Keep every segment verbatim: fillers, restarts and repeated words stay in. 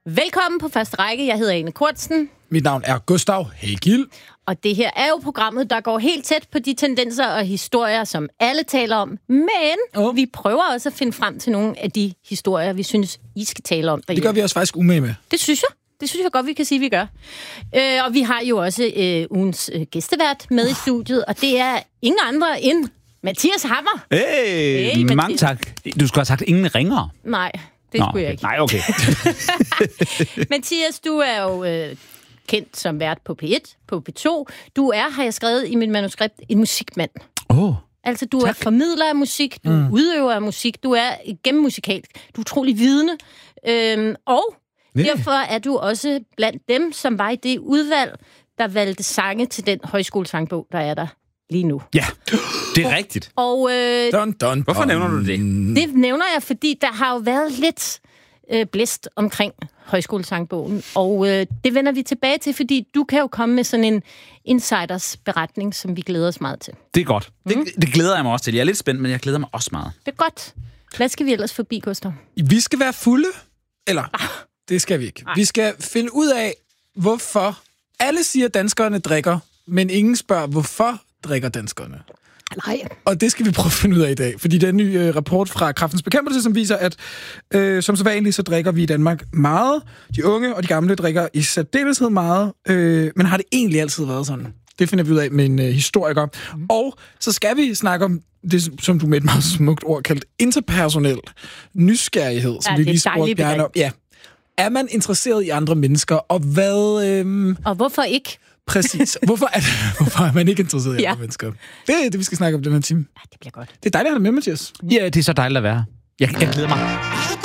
Velkommen på første række. Jeg hedder Ane Kortsen. Mit navn er Gustav Hegil. Og det her er jo programmet, der går helt tæt på de tendenser og historier, som alle taler om. Men oh. vi prøver også at finde frem til nogle af de historier, vi synes, I skal tale om derhjemme. Det gør vi også faktisk umage med. Det synes jeg. Det synes jeg godt, vi kan sige, vi gør. Øh, og vi har jo også øh, ugens øh, gæstevært med i studiet, og det er ingen andre end Mathias Hammer. Hey, hey mange tak. Du skulle have sagt ingen ringer. Nej, det Nå, skulle jeg okay. ikke. Nej, okay. Mathias, du er jo øh, kendt som vært på P et, på P to. Du er, har jeg skrevet i mit manuskript, en musikmand. Åh, oh, Altså, du tak. er formidler af musik, du mm. udøver af musik, du er gennemmusikalsk, du er utrolig vidende, øhm, og yeah. derfor er du også blandt dem, som var i det udvalg, der valgte sange til den højskolesangbog, der er der lige nu. Ja, det er rigtigt. Og øh, Dun, dun, Hvorfor dun. nævner du det? det nævner jeg, fordi der har jo været lidt øh, blæst omkring højskolesangbogen, og øh, det vender vi tilbage til, fordi du kan jo komme med sådan en insiders beretning, som vi glæder os meget til. Det er godt. Mm. Det, det glæder jeg mig også til. Jeg er lidt spændt, men jeg glæder mig også meget. Det er godt. Hvad skal vi ellers forbi, Gustav? Vi skal være fulde, eller Ah. det skal vi ikke. Nej. Vi skal finde ud af, hvorfor alle siger, at danskerne drikker, men ingen spørger, hvorfor drikker danskerne. Nej. Og det skal vi prøve at finde ud af i dag, fordi der er en ny øh, rapport fra Kræftens Bekæmpelse, som viser, at øh, som så vanligt, så drikker vi i Danmark meget. De unge og de gamle drikker i særdeleshed meget, øh, men har det egentlig altid været sådan? Det finder vi ud af med en øh, historiker. Mm. Og så skal vi snakke om det, som du med et meget smukt ord kaldt interpersonel nysgerrighed, som Ja, vi det er lige et dejligt spurgte gerne om. Ja. Er man interesseret i andre mennesker, og hvad... Øh, Og hvorfor ikke? præcis. Hvorfor er, hvorfor er man ikke interesseret i Ja. andre mennesker? Det er det, vi skal snakke om den her time. Ja, det bliver godt. Det er dejligt at have dig med, Mathias. Ja, det er så dejligt at være her. Jeg, jeg glæder mig.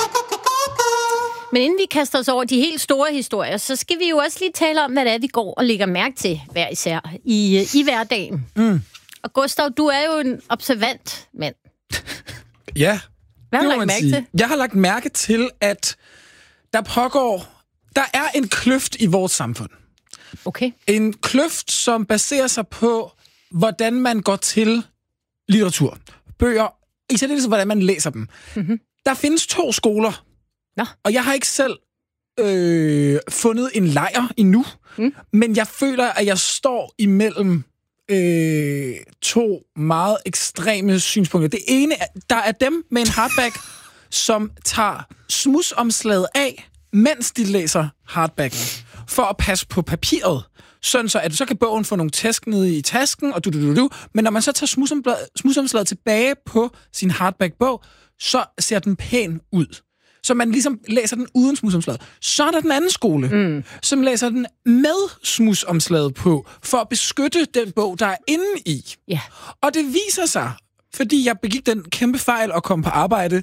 Men inden vi kaster os over de helt store historier, så skal vi jo også lige tale om, hvad det er, vi går og lægger mærke til hver især i, i hverdagen. Mm. Og Gustav, du er jo en observant mand. Ja. Hvad har det du må lagt man mærke sige. til? Jeg har lagt mærke til, at der pågår... Der er en kløft i vores samfund. Okay. En kløft, som baserer sig på, hvordan man går til litteratur. Bøger, især det, hvordan man læser dem. Mm-hmm. Der findes to skoler. Nå. Og jeg har ikke selv øh, fundet en lejr endnu. Mm. Men jeg føler, at jeg står imellem øh, to meget ekstreme synspunkter. Det ene, der er dem med en hardback, som tager smudsomslaget af, mens de læser hardbacken, for at passe på papiret. Sådan så, at så kan bogen få nogle tæsk nede i tasken, og du, du, du, du. Men når man så tager smudsomslaget tilbage på sin hardback-bog, så ser den pæn ud. Så man ligesom læser den uden smudsomslaget. Så er der den anden skole, mm. som læser den med smudsomslaget på, for at beskytte den bog, der er inde i. Ja. Og det viser sig, fordi jeg begik den kæmpe fejl at komme på arbejde.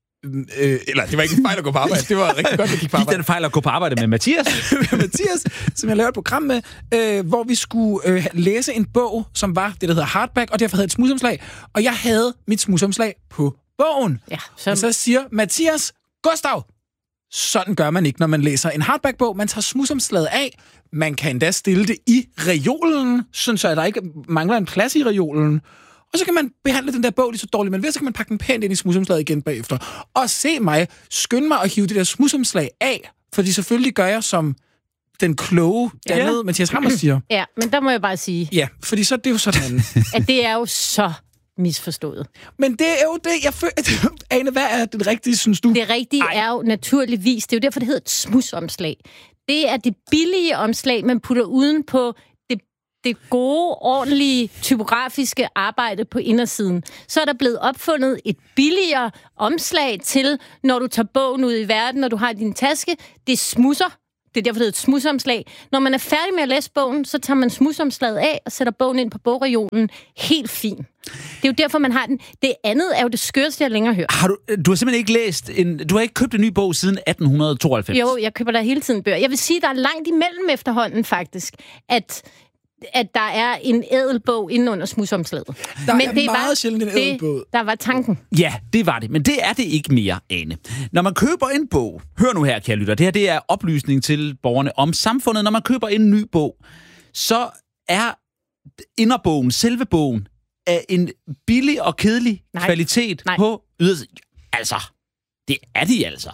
Øh, eller det var ikke en fejl at gå på arbejde, det var rigtig godt, at jeg gik på Gik arbejde. den fejl at gå på arbejde med Mathias? Mathias, som jeg lavede et program med, øh, hvor vi skulle øh, læse en bog, som var det, der hedder hardback, og derfor havde et smudsomslag. Og jeg havde mit smudsomslag på bogen. Ja, så... Og så siger Mathias, Gustav, sådan gør man ikke, når man læser en hardback-bog. Man tager smudsomslaget af. Man kan endda stille det i reolen, sådan så der ikke mangler en plads i reolen. Og så kan man behandle den der bog lige så dårligt, men ved, så kan man pakke den pænt ind i smudsomslaget igen bagefter. Og se mig, skynde mig at hive det der smudsomslag af, fordi selvfølgelig gør jeg, som den kloge, dannede ja. Mathias Hammer siger. Ja, men der må jeg bare sige... Ja, fordi så det er jo sådan... at det er jo så misforstået. Men det er jo det, jeg føler... Ane, hvad er det rigtige, synes du? Det rigtige Ej. er jo naturligvis... Det er jo derfor, det hedder et smudsomslag. Det er det billige omslag, man putter uden på det gode, ordentlige, typografiske arbejde på indersiden. Så er der blevet opfundet et billigere omslag til, når du tager bogen ud i verden, når du har din taske. Det smudser. Det er derfor, det er et smudsomslag. Når man er færdig med at læse bogen, så tager man smudsomslaget af og sætter bogen ind på bogreolen. Helt fint. Det er jo derfor, man har den. Det andet er jo det skørste, jeg længere hører. Har du, du har simpelthen ikke læst en... Du har ikke købt en ny bog siden atten tooghalvfems? Jo, jeg køber der hele tiden bøger. Jeg vil sige, der er langt imellem efterhånden faktisk, at... at der er en ædelbog inde under smudsomslaget. Der men er det meget var sjældent en ædelbog. Det, der var tanken. Ja, det var det, men det er det ikke mere, Ane. Når man køber en bog, hør nu her, kære lytter, det her det er oplysning til borgerne om samfundet. Når man køber en ny bog, så er inderbogen, selve bogen, af en billig og kedelig Nej. kvalitet Nej. på ydersiden. Altså, det er de altså. Nej.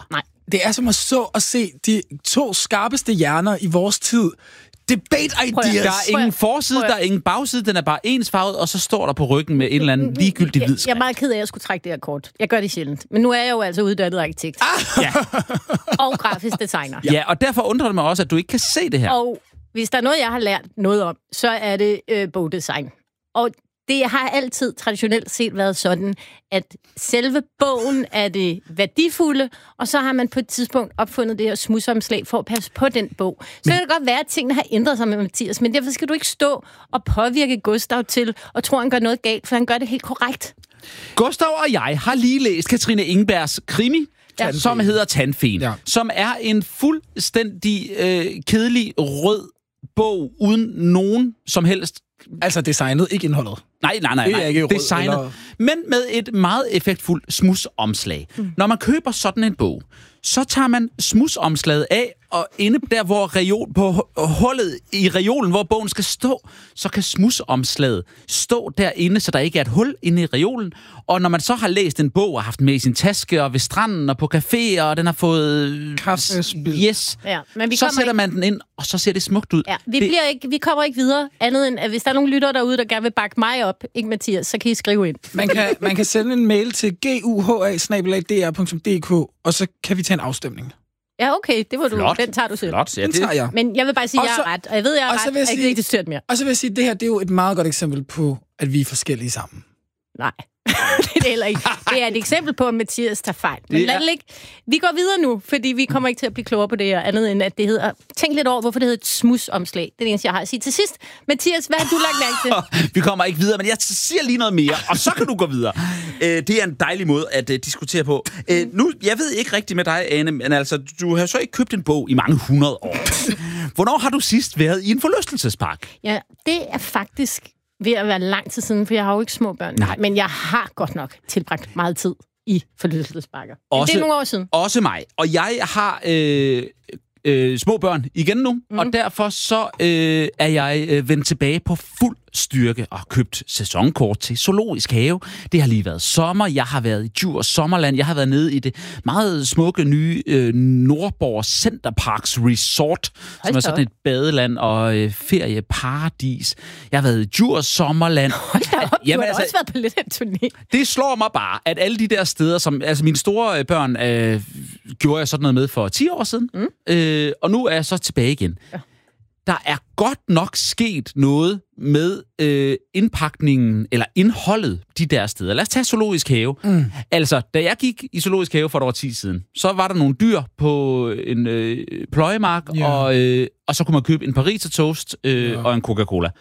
det er som at så at se de to skarpeste hjerner i vores tid. Debate ideas. Der er ingen forside, der er ingen bagside, den er bare ensfarvet, og så står der på ryggen med en eller anden ligegyldig hvid skrift. Jeg er meget ked af, at jeg skulle trække det her kort. Jeg gør det sjældent. Men nu er jeg jo altså uddannet arkitekt. Ah. Ja. Og grafisk designer. Ja, og derfor undrer det mig også, at du ikke kan se det her. Og hvis der er noget, jeg har lært noget om, så er det øh, bogdesign. Og det har altid traditionelt set været sådan, at selve bogen er det værdifulde, og så har man på et tidspunkt opfundet det her smudsomslag for at passe på den bog. Så men... kan det godt være, at tingene har ændret sig med Mathias, men derfor skal du ikke stå og påvirke Gustav til og tro, han gør noget galt, for han gør det helt korrekt. Gustav og jeg har lige læst Katrine Ingbergs krimi, ja. som hedder Tandfen, ja. som er en fuldstændig øh, kedelig rød bog uden nogen som helst. Altså designet, ikke indholdet. Nej, nej, nej. nej. Det er ikke rød, designet, eller... men med et meget effektfuldt smudsomslag. Mm. Når man køber sådan en bog, så tager man smudsomslaget af, og inde der, hvor reol, på hullet i reolen, hvor bogen skal stå, så kan smudsomslaget stå derinde, så der ikke er et hul inde i reolen. Og når man så har læst en bog og haft med i sin taske, og ved stranden og på café, og den har fået... Kaffespil. Yes. Ja, men vi så sætter ikke... man den ind, og så ser det smukt ud. Ja, vi, det... bliver ikke, vi kommer ikke videre, andet end, at hvis der er nogle lyttere derude, der gerne vil bakke mig op, ikke Mathias, så kan I skrive ind. Man kan, man kan sende en mail til guha bindestreg d r punktum d k, og så kan vi tage en afstemning. Ja, okay, det var du. Flot. Den tager du selv. Flot, ja, den tager jeg. Men jeg vil bare sige, at jeg er ret, og jeg ved, jeg er ret, og jeg ikke det mere. Og så vil jeg sige, at det her det er jo et meget godt eksempel på, at vi er forskellige sammen. Nej, det er det heller ikke. Det er et eksempel på, at Mathias tager fejl. Men lad det ikke. Vi går videre nu, fordi vi kommer ikke til at blive klogere på det her, andet end at det hedder... Tænk lidt over, hvorfor det hedder et smudsomslag. Det er det eneste, jeg har at sige til sidst. Mathias, hvad har du lagt mærke til? Vi kommer ikke videre, men jeg siger lige noget mere, og så kan du gå videre. Det er en dejlig måde at diskutere på. Nu, jeg ved ikke rigtigt med dig, Ane, men altså, du har så ikke købt en bog i mange hundrede år. Hvornår har du sidst været i en forlystelsespark? Ja, det er faktisk... ved at være lang tid siden, for jeg har jo ikke små børn. Nej. Men jeg har godt nok tilbragt meget tid i forlystelsesparker. Også, det er nogle år siden. Også mig. Og jeg har øh, øh, små børn igen nu, mm. og derfor så øh, er jeg øh, vendt tilbage på fuld styrke og købt sæsonkort til Zoologisk Have. Det har lige været sommer. Jeg har været i Djurs Sommerland. Jeg har været nede i det meget smukke nye øh, Nordborg Centerparks Resort, som er sådan et badeland og øh, ferieparadis. Jeg har været i Djurs Sommerland. Hold op, Jamen, du har altså, også været på lidt en turné. Det slår mig bare, at alle de der steder, som altså mine store børn øh, gjorde jeg sådan noget med for ti år siden, mm. øh, og nu er jeg så tilbage igen. Ja. Der er godt nok sket noget med øh, indpakningen, eller indholdet de der steder. Lad os tage Zoologisk Have. Mm. Altså, da jeg gik i Zoologisk Have for et år ti siden, så var der nogle dyr på en øh, pløjemark, yeah. og, øh, og så kunne man købe en parisertoast øh, yeah. og en Coca-Cola.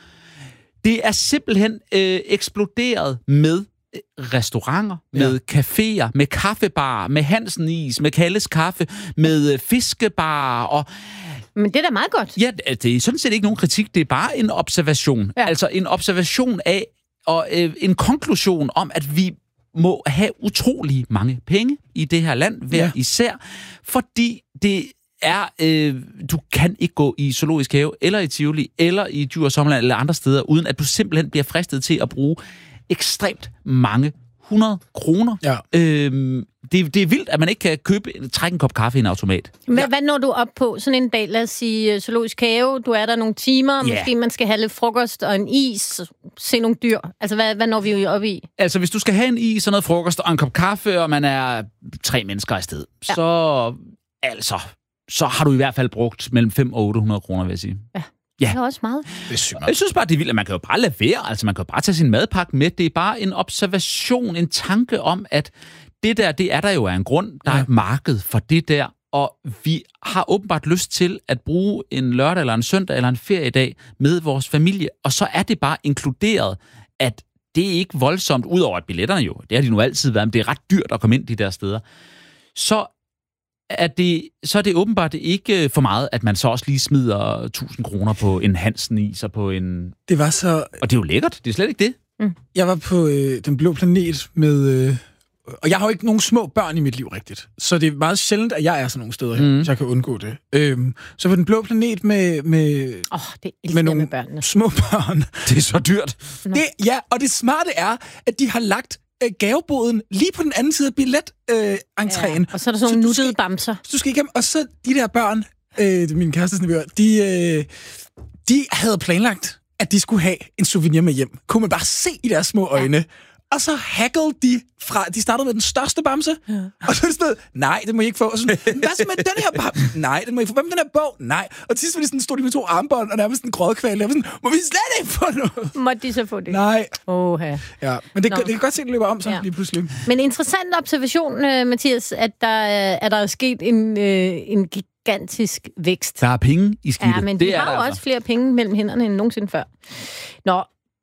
Det er simpelthen øh, eksploderet med restauranter, med ja. caféer, med kaffebarer, med Hansen Is, med Kalles Kaffe, med øh, fiskebarer og... Men det er da meget godt. Ja, det er sådan set ikke nogen kritik, det er bare en observation. Ja. Altså en observation af, og øh, en konklusion om, at vi må have utrolig mange penge i det her land, hver ja. især, fordi det er, øh, du kan ikke gå i Zoologisk Have, eller i Tivoli, eller i Djurs Sommerland, eller andre steder, uden at du simpelthen bliver fristet til at bruge ekstremt mange hundrede kroner. Ja. Øhm, det, det er vildt, at man ikke kan købe, trække en kop kaffe i en automat. Men ja. hvad når du op på sådan en dag? Lad os sige Zoologisk Have, du er der nogle timer, yeah. måske man skal have lidt frokost og en is, se nogle dyr. Altså, hvad, hvad når vi jo op i? Altså, hvis du skal have en is og noget frokost og en kop kaffe, og man er tre mennesker afsted, ja. så, altså, så har du i hvert fald brugt mellem fem og otte hundrede kroner, vil jeg sige. Ja. Ja. Det er også meget. Det er sygt. Jeg synes bare, det er vildt, at man kan jo bare lade være. Altså, man kan jo bare tage sin madpakke med. Det er bare en observation, en tanke om, at det der, det er der jo af en grund. Der ja. er et marked for det der. Og vi har åbenbart lyst til at bruge en lørdag, eller en søndag, eller en feriedag med vores familie. Og så er det bare inkluderet, at det er ikke voldsomt, udover at billetterne jo, det har de nu altid været, men det er ret dyrt at komme ind de der steder. Så er det, så er det åbenbart ikke for meget, at man så også lige smider tusind kroner på en Hansen Is og på en... Det var så... Og det er jo lækkert, det er slet ikke det. Mm. Jeg var på øh, Den Blå Planet med... Øh, og jeg har jo ikke nogen små børn i mit liv rigtigt, så det er meget sjældent, at jeg er sådan nogle steder her, mm. så jeg kan undgå det. Øhm, så på Den Blå Planet med, med, oh, det med nogle med små børn. Det er så dyrt. Det, ja, og det smarte er, at de har lagt øh, gaveboden lige på den anden side af billet-entréen. Øh, ja. Og så er der sådan nogle nuttede bamser. Så du skal igennem, og så de der børn, øh, min kærestes nevøer, de, øh, de havde planlagt, at de skulle have en souvenir med hjem. Kunne man bare se i deres små øjne. Ja. Og så hagglede de fra... De startede med den største bamse, ja. Og så er det sådan, nej, det må I ikke få. Og sådan, hvad så med den her bamse? Nej, den må I ikke få. Hvad med den her bog? Nej. Og til sidst var de sådan, stod de med to armbånd, og nærmest en grådkval. Og sådan, må vi slet ikke få noget? Måtte de så få det? Nej. Oha. Ja, men det, det kan godt se, at det løber om så ja. Lige pludselig. Men interessant observation, uh, Mathias, at der, uh, at der er sket en, uh, en gigantisk vækst. Der er penge i skidtet. Ja, men det vi er har jo altså. også flere penge mellem hænderne end nogensinde før. Nå,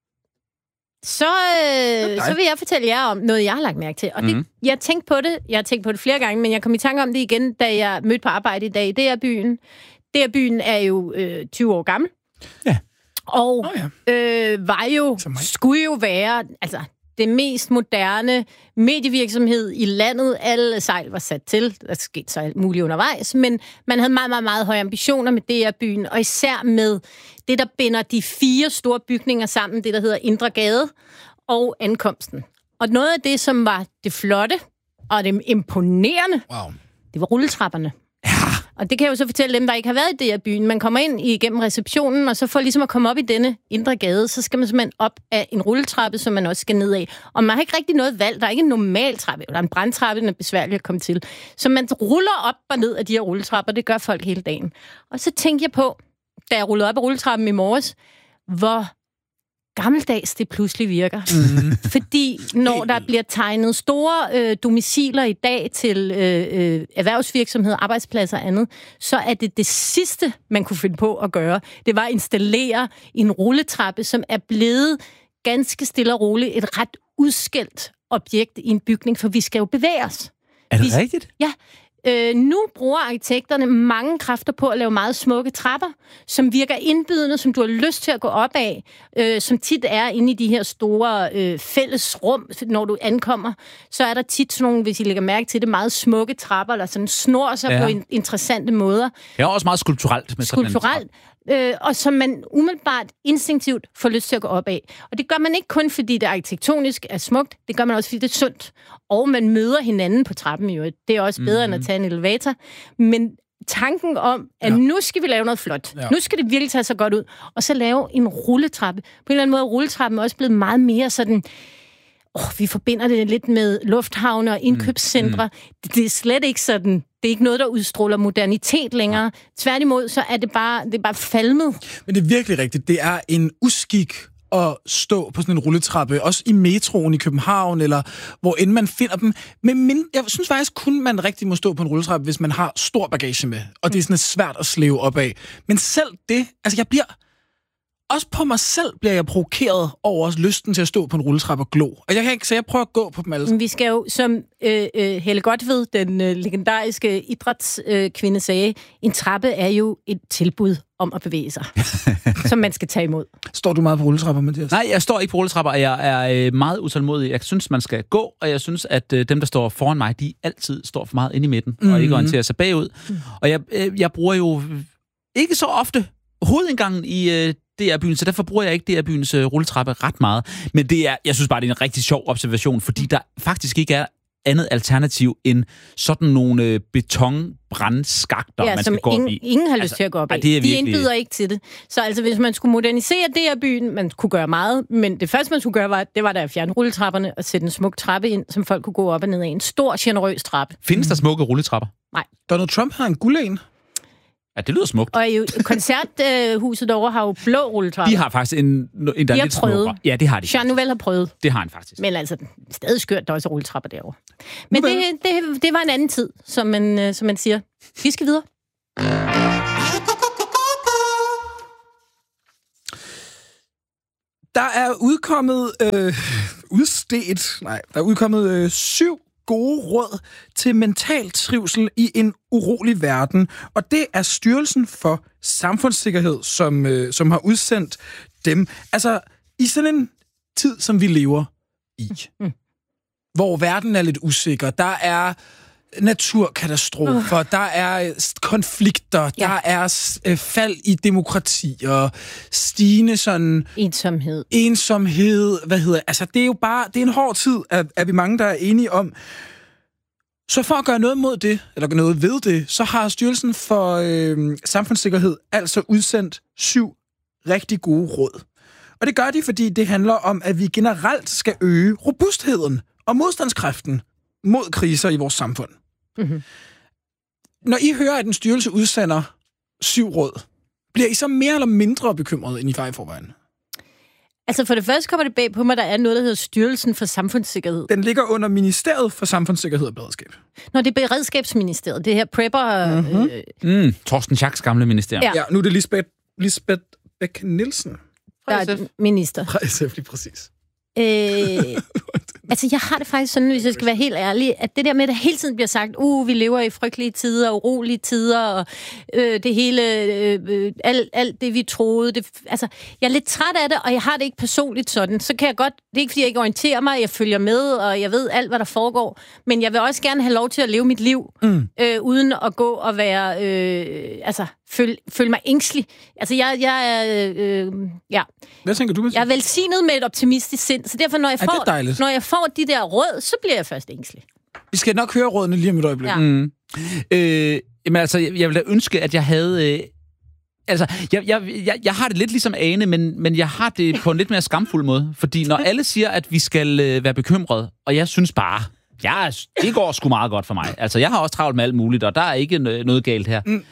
Så, øh, så vil jeg fortælle jer om noget, jeg har lagt mærke til. Og det, mm. jeg tænkte på det, jeg har tænkt på det flere gange, men jeg kom i tanke om det igen, da jeg mødte på arbejde i dag. Det er byen. Det er byen er jo øh, tyve år gammel. Ja. Og oh, ja. øh, var jo, skulle jo være altså, det mest moderne medievirksomhed i landet. Alle sejl var sat til. Der skete så alt muligt undervejs. Men man havde meget, meget, meget høje ambitioner med det her byen. Og især med det, der binder de fire store bygninger sammen. Det, der hedder Indre Gade og Ankomsten. Og noget af det, som var det flotte og det imponerende, wow. det var rulletrapperne. Ja. Og det kan jeg jo så fortælle dem, der ikke har været i det her byen. Man kommer ind igennem receptionen, og så for ligesom at komme op i denne indre gade, så skal man simpelthen op af en rulletrappe, som man også skal ned af. Og man har ikke rigtig noget valg. Der er ikke en normal trappe. Der er en brandtrappe, den er besværlig at komme til. Så man ruller op og ned af de her rulletrapper. Det gør folk hele dagen. Og så tænkte jeg på, da jeg rullede op af rulletrappen i morges, hvor gammeldags det pludselig virker. Mm. Fordi når der bliver tegnet store øh, domiciler i dag til øh, øh, erhvervsvirksomheder, arbejdspladser og andet, så er det det sidste, man kunne finde på at gøre. Det var at installere en rulletrappe, som er blevet ganske stille og roligt et ret udskældt objekt i en bygning, for vi skal jo bevæge os. Er det vi, rigtigt? Ja. Øh, nu bruger arkitekterne mange kræfter på at lave meget smukke trapper, som virker indbydende, som du har lyst til at gå op af, øh, som tit er inde i de her store øh, fælles rum, når du ankommer. Så er der tit sådan nogle, hvis I lægger mærke til det, meget smukke trapper, der sådan snor sig ja. på in- interessante måder. Det er også meget skulpturelt. Med skulpturelt. Øh, og som man umiddelbart instinktivt får lyst til at gå op af. Og det gør man ikke kun, fordi det arkitektonisk er smukt, det gør man også, fordi det er sundt. Og man møder hinanden på trappen jo. Det er også bedre mm-hmm. end at tage en elevator. Men tanken om, at ja. nu skal vi lave noget flot. Ja. Nu skal det virkelig tage så godt ud. Og så lave en rulletrappe. På en eller anden måde er rulletrappen også blevet meget mere sådan... Oh, vi forbinder det lidt med lufthavne og indkøbscentre. Mm. Det er slet ikke sådan... Det er ikke noget, der udstråler modernitet længere. Tværtimod, så er det bare, det er bare falmet. Men det er virkelig rigtigt. Det er en uskik at stå på sådan en rulletrappe, også i metroen i København, eller hvor end man finder dem. Men min, jeg synes faktisk kun, man rigtig må stå på en rulletrappe, hvis man har stor bagage med, og det er sådan svært at slæve op af. Men selv det, altså jeg bliver... Også på mig selv bliver jeg provokeret over lysten til at stå på en rulletrappe og glo. Og jeg kan ikke, så jeg prøver at gå på dem alle. Vi skal jo, som øh, øh, Helle Godtved, den øh, legendariske idrætskvinde, øh, sagde, en trappe er jo et tilbud om at bevæge sig, som man skal tage imod. Står du meget på rulletrapper, Mathias? Nej, jeg står ikke på rulletrapper, og jeg er øh, meget utålmodig. Jeg synes, man skal gå, og jeg synes, at øh, dem, der står foran mig, de altid står for meget inde i midten, mm-hmm. og ikke orienterer sig bagud. Mm. Og jeg, øh, jeg bruger jo ikke så ofte hovedindgangen i... Øh, D R-byen, så derfor bruger jeg ikke D R-byens uh, rulletrappe ret meget. Men det er, jeg synes bare, det er en rigtig sjov observation, fordi der faktisk ikke er andet alternativ end sådan nogle uh, betonbrandskakter, ja, man skal gå ingen, op i. ingen har altså, lyst til at gå op i. De virkelig... indbyder ikke til det. Så altså, hvis man skulle modernisere D R-byen, man kunne gøre meget, men det første, man skulle gøre, var, det var der at fjerne rulletrapperne og sætte en smuk trappe ind, som folk kunne gå op og ned af. En stor, generøs trappe. Findes der smukke rulletrapper? Nej. Donald Trump har en guld-en. Ja, det lyder smukt. Og jo, koncerthuset derovre har jo blå rulletrapper. De har faktisk en, en der de er lidt prøvet. smukkere. Ja, det har de. Jean Nouvel har prøvet. Det har han faktisk. Men altså, stadig skørt, der også er rulletrapper derovre. Men det, det, det var en anden tid, som man, som man siger. Vi skal videre. Der er udkommet øh, udstedt, nej, der er udkommet øh, syv gode råd til mental trivsel i en urolig verden. Og det er Styrelsen for Samfundssikkerhed, som, øh, som har udsendt dem. Altså, i sådan en tid, som vi lever i, mm. hvor verden er lidt usikker, der er naturkatastrofer, uh. der er konflikter, ja. der er øh, fald i demokrati og stigende sådan... Ensomhed. Ensomhed, hvad hedder... Altså, det er jo bare... Det er en hård tid, er, er vi mange, der er enige om. Så for at gøre noget mod det, eller noget ved det, så har Styrelsen for øh, Samfundssikkerhed altså udsendt syv rigtig gode råd. Og det gør de, fordi det handler om, at vi generelt skal øge robustheden og modstandskraften mod kriser i vores samfund. Mm-hmm. Når I hører, at en styrelse udsender syv råd, bliver I så mere eller mindre bekymrede, end I var i forvejen? Altså for det første kommer det bag på mig, at der er noget, der hedder Styrelsen for Samfundssikkerhed. Den ligger under Ministeriet for Samfundssikkerhed og Beredskab. Nå, det er Beredskabsministeriet. Det her prepper... Mm-hmm. Øh... Mm, Torsten Schacks gamle ministerium. Ja. ja, nu er det Lisbeth, Lisbeth Bech-Nielsen. Der er minister. Fra S F, lige præcis. Øh, altså, jeg har det faktisk sådan, hvis jeg skal være helt ærlig, at det der med, at der hele tiden bliver sagt, uh, vi lever i frygtelige tider, urolige tider, og øh, det hele, øh, alt, alt det, vi troede. Det, altså, jeg er lidt træt af det, og jeg har det ikke personligt sådan. Så kan jeg godt, det er ikke, fordi jeg ikke orienterer mig, jeg følger med, og jeg ved alt, hvad der foregår, men jeg vil også gerne have lov til at leve mit liv, mm. øh, uden at gå og være, øh, altså, føle, føle mig ængstelig. Altså, jeg, jeg er, øh, ja. Hvad tænker du med det? Jeg er velsignet med et optimistisk sind, så derfor, når jeg, får, når jeg får de der råd, så bliver jeg først ængstelig. Vi skal nok høre rådene lige om et øjeblik. Ja. Mm. Øh, jamen altså, jeg, jeg ville da ønske, at jeg havde... Øh, altså, jeg, jeg, jeg, jeg har det lidt ligesom Ane, men, men jeg har det på en lidt mere skamfuld måde. Fordi når alle siger, at vi skal øh, være bekymrede, og jeg synes bare, ja, det går sgu meget godt for mig. Altså, jeg har også travlt med alt muligt, og der er ikke noget galt her. Mm.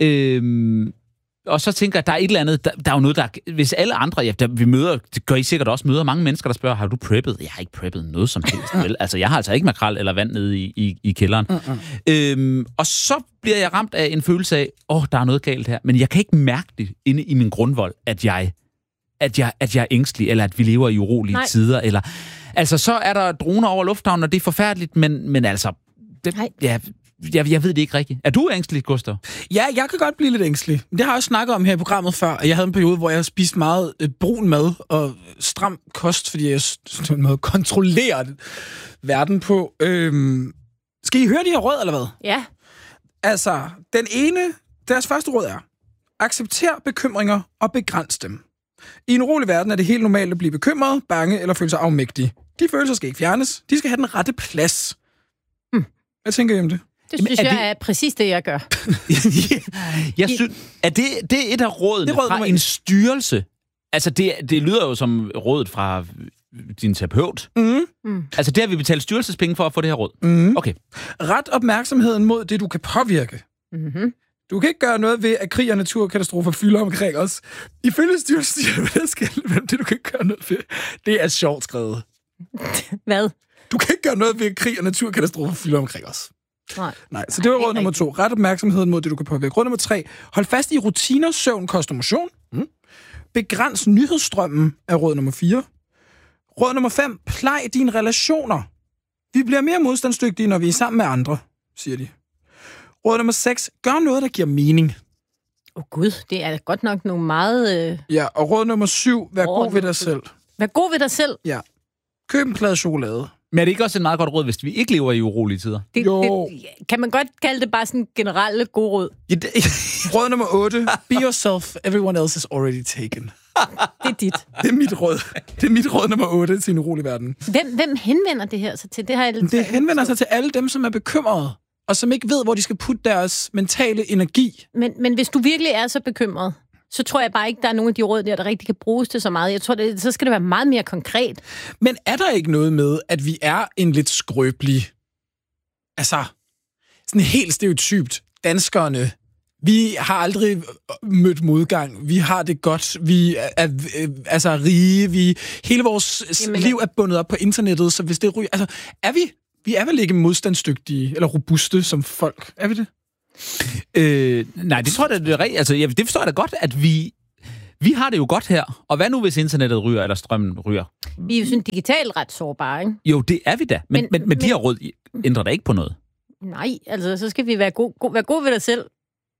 Øh, Og så tænker jeg, at der er et eller andet, der, der er jo noget, der... Hvis alle andre, ja, der, vi møder, det gør I sikkert også, møder mange mennesker, der spørger, har du preppet? Jeg har ikke preppet noget som helst, vel? Altså, jeg har altså ikke makrel eller vand nede i, i, i kælderen. Mm-hmm. Øhm, og så bliver jeg ramt af en følelse af, åh, oh, der er noget galt her. Men jeg kan ikke mærke det inde i min grundvold, at jeg, at jeg, at jeg er ængstelig, eller at vi lever i urolige Nej. tider. Eller, altså, så er der droner over lufthavnen, og det er forfærdeligt, men, men altså... Det, ja, Jeg, jeg ved det ikke rigtigt. Er du ængstelig, Gustav? Ja, jeg kan godt blive lidt ængstelig. Det har jeg også snakket om her i programmet før. Jeg havde en periode, hvor jeg spiste meget øh, brun mad og stram kost, fordi jeg synes, det måde kontrollerer verden på. Øhm, skal I høre de her råd, eller hvad? Ja. Altså, den ene, deres første råd er, accepter bekymringer og begræns dem. I en urolig verden er det helt normalt at blive bekymret, bange eller føle sig afmægtig. De følelser skal ikke fjernes. De skal have den rette plads. Hmm. Hvad tænker I om det? Det synes Jamen, er jeg det... er præcis det, jeg gør. jeg synes, er det, det er et af rådene det råd, fra en styrelse? Altså, det, det lyder jo som rådet fra din terapeut. Mm. Mm. Altså, det har vi betalt styrelsespenge for at få det her råd. Mm. Okay. Ret opmærksomheden mod det, du kan påvirke. Mm-hmm. Du kan ikke gøre noget ved, at krig og naturkatastrofer fylder omkring os. Ifølge styrelsen, det, skal, det du kan ikke gøre noget ved, det er sjovt skrevet. Hvad? Du kan ikke gøre noget ved, at krig og naturkatastrofer fylder omkring os. Nej. Nej, så det var råd nummer to. Ret opmærksomheden mod det, du kan påvirke. Råd nummer tre. Hold fast i rutiner, søvn, kost og motion. Mm. Begræns nyhedsstrømmen er råd nummer fire. Råd nummer fem. Plej dine relationer. Vi bliver mere modstandsdygtige, når vi er sammen med andre, siger de. Råd nummer seks. Gør noget, der giver mening. Åh oh, gud, det er godt nok nogle meget... Øh... Ja, og råd nummer syv. Vær råd god ved dig selv. Vær god ved dig selv? Ja. Køb en plade chokolade. Men er det ikke også et meget godt råd, hvis vi ikke lever i urolige tider? Det, jo. Det, kan man godt kalde det bare sådan generelle gode råd? Ja, det, råd nummer otte. Be yourself. Everyone else is already taken. Det er dit. Det er mit råd. Det er mit råd nummer otte til en urolig verden. Hvem, hvem henvender det her så til? Det, har jeg det henvender sig til alle dem, som er bekymrede, og som ikke ved, hvor de skal putte deres mentale energi. Men, men hvis du virkelig er så bekymret, så tror jeg bare ikke, der er nogen af de råd der, der rigtig kan bruges til så meget. Jeg tror, det, så skal det være meget mere konkret. Men er der ikke noget med, at vi er en lidt skrøbelig, altså sådan helt stereotypt, danskerne, vi har aldrig mødt modgang, vi har det godt, vi er, er altså rige, vi, hele vores Jamen, liv er bundet op på internettet, så hvis det ryger, altså er vi, vi er vel ikke modstandsdygtige eller robuste som folk, er vi det? Øh, nej, det tror jeg, det er rigtigt. Altså, ja, det forstår jeg da godt, at vi, vi har det jo godt her. Og hvad nu, hvis internettet ryger, eller strømmen ryger? Vi er jo sådan digitalt ret sårbare, ikke? Jo, det er vi da. Men, men, men, men de her råd ændrer da ikke på noget. Nej, altså, så skal vi være gode go, være gode ved dig selv.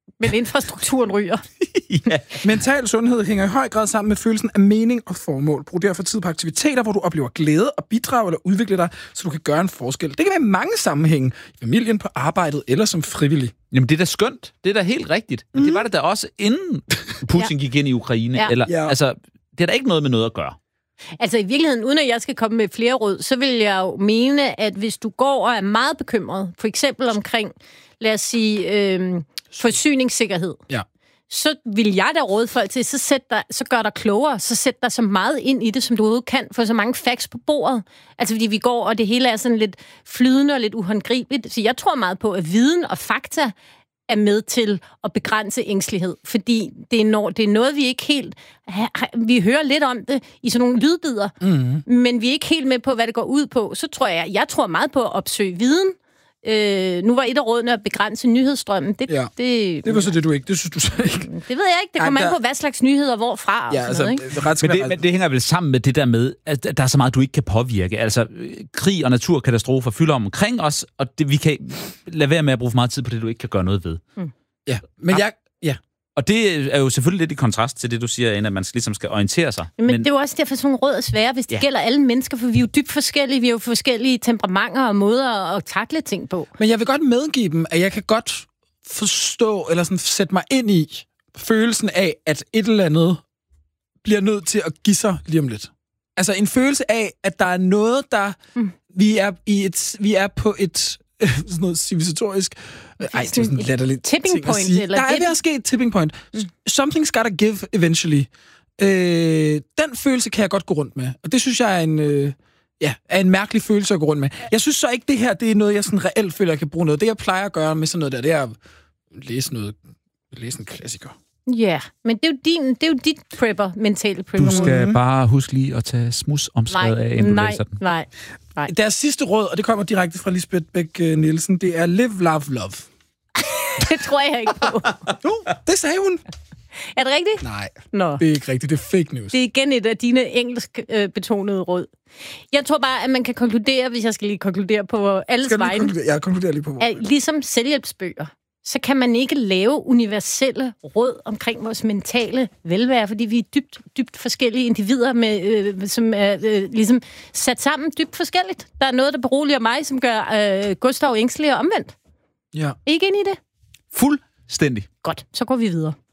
Men infrastrukturen ryger. ja. Mental sundhed hænger i høj grad sammen med følelsen af mening og formål. Brug derfor tid på aktiviteter, hvor du oplever glæde og bidrag eller udvikle dig, så du kan gøre en forskel. Det kan være i mange sammenhænge. I familien, på arbejdet eller som frivillig. Jamen, det er da skønt. Det er da helt rigtigt. Men mm. det var det da også, inden Putin ja. gik ind i Ukraine. Ja. Eller, Ja. Altså, det er da ikke noget med noget at gøre. Altså i virkeligheden, uden at jeg skal komme med flere råd, så vil jeg jo mene, at hvis du går og er meget bekymret, for eksempel omkring, lad os sige, øh, forsyningssikkerhed, Ja. så vil jeg da råde folk til, så, sæt dig, så gør dig klogere, så sæt dig så meget ind i det, som du overhovedet kan, få så mange facts på bordet. Altså fordi vi går, og det hele er sådan lidt flydende og lidt uhåndgribeligt. Så jeg tror meget på, at viden og fakta er med til at begrænse ængstelighed. Fordi det er, no- det er noget, vi ikke helt... Vi hører lidt om det i sådan nogle lydbider, mm-hmm. men vi er ikke helt med på, hvad det går ud på. Så tror jeg, jeg tror meget på at opsøge viden. Øh, nu var et af rådene at begrænse nyhedsstrømmen. Det, Ja. det, Det var så det, du ikke. Det synes du så ikke. det ved jeg ikke. Det kommer Ej, an der- på, hvad slags nyheder, hvorfra og Ja, sådan altså, noget, ikke? ret skal Men det, være men det hænger vel sammen med det der med, at der er så meget, du ikke kan påvirke. Altså, krig og naturkatastrofer fylder omkring os, og det, vi kan lade være med at bruge for meget tid på det, du ikke kan gøre noget ved. Mm. Ja, men jeg... Ja. Og det er jo selvfølgelig lidt i kontrast til det, du siger, Anne, at man ligesom skal orientere sig. Men, men det er jo også derfor, sådan nogle råd er svære, hvis det Ja. gælder alle mennesker, for vi er jo dybt forskellige. Vi har jo forskellige temperamenter og måder at takle ting på. Men jeg vil godt medgive dem, at jeg kan godt forstå, eller sådan sætte mig ind i følelsen af, at et eller andet bliver nødt til at give sig lige om lidt. Altså en følelse af, at der er noget, der... Mm. Vi, er i et, vi er på et... sådan noget civilisatorisk... Ej, det er sådan latterligt tipping ting at point, sige. eller Der er det- ved at ske et tipping point. Mm. Something's gotta give eventually. Øh, den følelse kan jeg godt gå rundt med. Og det synes jeg er en... Øh, Ja, er en mærkelig følelse at gå rundt med. Jeg synes så ikke, det her det er noget, jeg sådan reelt føler, jeg kan bruge noget. Det, jeg plejer at gøre med sådan noget der, det er at læse noget, læse en klassiker. Ja, men det er jo, din, det er jo dit prepper, mentale prepper. Du skal bare huske lige at tage smus omslaget af, inden du nej, læser den. nej, nej. Deres sidste råd, og det kommer direkte fra Lisbeth Bæk Nielsen, det er live, love, love. Det tror jeg ikke på. Jo, det sagde hun. Er det rigtigt? Nej, Nå. det er ikke rigtigt. Det er fake news. Det er igen et af dine engelsk øh, betonede råd. Jeg tror bare, at man kan konkludere, hvis jeg skal lige konkludere på alles Skal du lige vegne, konkludere? Jeg konkluderer lige på vores. at ligesom selvhjælpsbøger, så kan man ikke lave universelle råd omkring vores mentale velvære, fordi vi er dybt, dybt forskellige individer, med, øh, som er øh, ligesom sat sammen dybt forskelligt. Der er noget, der beroliger mig, som gør øh, Gustav ængstelig og omvendt. Ja. Ikke ind i det? Fuldstændig. Godt, så går vi videre.